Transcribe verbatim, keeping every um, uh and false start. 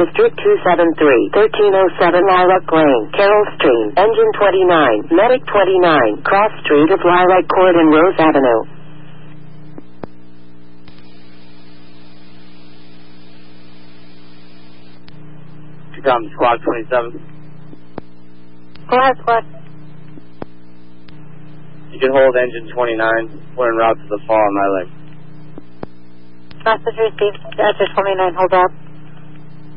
District two seven three, thirteen oh seven Lilac Lane, Carroll Stream, Engine twenty-nine, Medic twenty-nine, Cross Street of Lilac Court and Rose Avenue. Come, Squad twenty-seven. Go ahead, Squad. You can hold Engine twenty-nine. We're en route to the fall on my leg. Message received. Engine twenty-nine, hold up.